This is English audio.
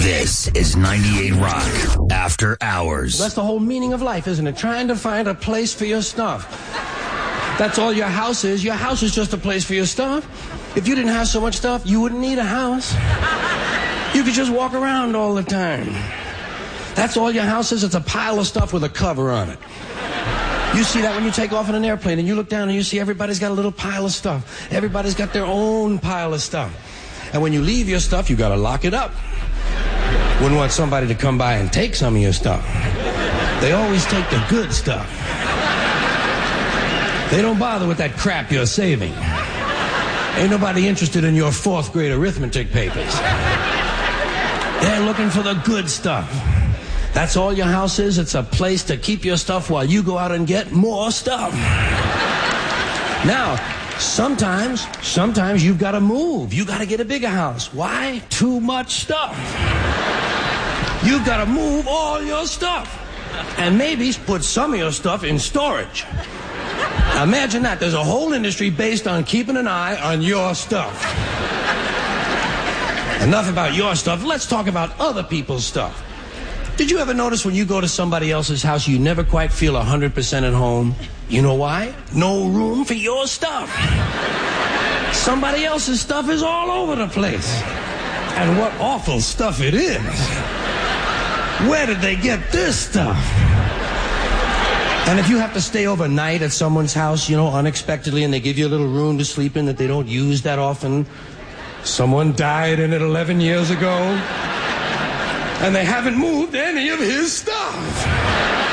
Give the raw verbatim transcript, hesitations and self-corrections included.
This is ninety-eight Rock After Hours. That's the whole meaning of life, isn't it? Trying to find a place for your stuff. That's all your house is. Your house is just a place for your stuff. If you didn't have so much stuff, you wouldn't need a house. You could just walk around all the time. That's all your house is. It's a pile of stuff with a cover on it. You see that when you take off in an airplane and you look down and you see everybody's got a little pile of stuff. Everybody's got their own pile of stuff. And when you leave your stuff, you got to lock it up. Wouldn't want somebody to come by and take some of your stuff. They always take the good stuff. They don't bother with that crap you're saving. Ain't nobody interested in your fourth grade arithmetic papers. They're looking for the good stuff. That's all your house is. It's a place to keep your stuff while you go out and get more stuff. Now, sometimes, sometimes you've got to move. You've got to get a bigger house. Why? Too much stuff. You've got to move all your stuff. And maybe put some of your stuff in storage. Now imagine that. There's a whole industry based on keeping an eye on your stuff. Enough about your stuff. Let's talk about other people's stuff. Did you ever notice when you go to somebody else's house, you never quite feel one hundred percent at home? You know why? No room for your stuff. Somebody else's stuff is all over the place. And what awful stuff it is. Where did they get this stuff? And if you have to stay overnight at someone's house, you know, unexpectedly, and they give you a little room to sleep in that they don't use that often, someone died in it eleven years ago, and they haven't moved any of his stuff.